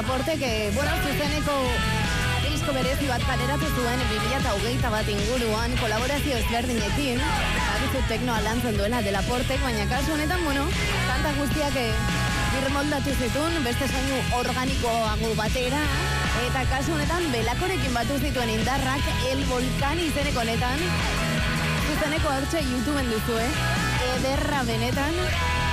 Delaporte, que, bueno, zuzeneko disko berezi bat kaleratu zuen 2021 inguruan kolaborazio ezberdinekin. Bakizu teknoa lantzen duela Delaporte, baina kasu honetan, bueno, kanta guztiak birmoldatu zituen, beste soinu organikoago batera, eta kasu honetan belakorekin batu zituen indarrak El Volcán izeneko honetan. Zuzeneko hartxe YouTubeen duzue, ederra benetan.